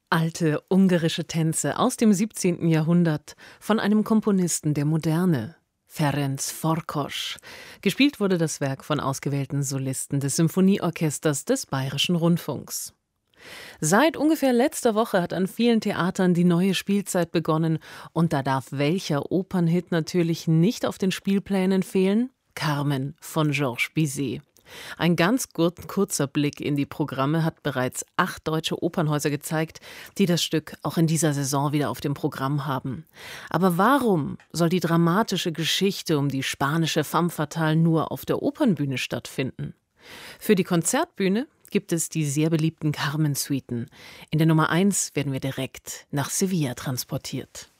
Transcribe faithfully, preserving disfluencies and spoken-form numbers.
Alte ungarische Tänze aus dem siebzehnten Jahrhundert von einem Komponisten der Moderne, Ferenc Farkas. Gespielt wurde das Werk von ausgewählten Solisten des Symphonieorchesters des Bayerischen Rundfunks. Seit ungefähr letzter Woche hat an vielen Theatern die neue Spielzeit begonnen und da darf welcher Opernhit natürlich nicht auf den Spielplänen fehlen: Carmen von Georges Bizet. Ein ganz kurzer Blick in die Programme hat bereits acht deutsche Opernhäuser gezeigt, die das Stück auch in dieser Saison wieder auf dem Programm haben. Aber warum soll die dramatische Geschichte um die spanische femme fatale nur auf der Opernbühne stattfinden? Für die Konzertbühne gibt es die sehr beliebten Carmen-Suiten. In der Nummer eins werden wir direkt nach Sevilla transportiert.